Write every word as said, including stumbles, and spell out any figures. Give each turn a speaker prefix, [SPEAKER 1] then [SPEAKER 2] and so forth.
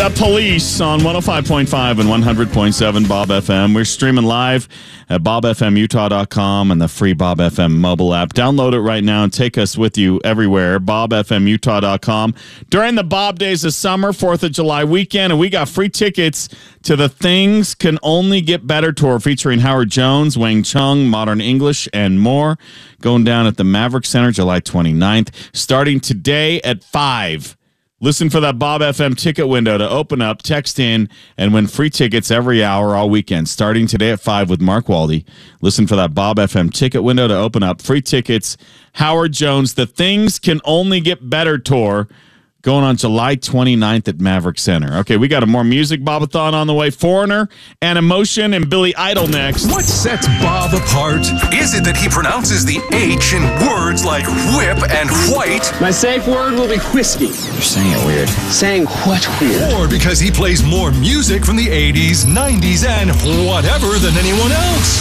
[SPEAKER 1] got Police on one oh five point five and one hundred point seven Bob F M. We're streaming live at bob f m utah dot com and the free Bob F M mobile app. Download it right now and take us with you everywhere, bob f m utah dot com. During the Bob Days of Summer, fourth of July weekend, and we got free tickets to the Things Can Only Get Better tour featuring Howard Jones, Wang Chung, Modern English, and more. Going down at the Maverick Center July twenty-ninth, starting today at five. Listen for that Bob F M ticket window to open up, text in, and win free tickets every hour all weekend, starting today at five with Mark Waldy. Listen for that Bob F M ticket window to open up. Free tickets, Howard Jones, The Things Can Only Get Better tour, going on July twenty-ninth at Maverick Center. Okay, we got a more music Bobathon on the way. Foreigner and Emotion and Billy Idol next.
[SPEAKER 2] What sets Bob apart? Is it that he pronounces the H in words like whip and white?
[SPEAKER 3] My safe word will be whiskey.
[SPEAKER 4] You're saying it weird.
[SPEAKER 3] Saying what weird?
[SPEAKER 2] Or because he plays more music from the eighties, nineties, and whatever than anyone else?